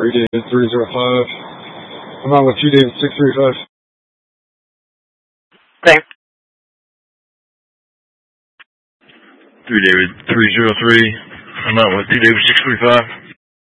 David 305. I'm on with 2 David 635. Same. 3 David 303. I'm out with 2 David 635.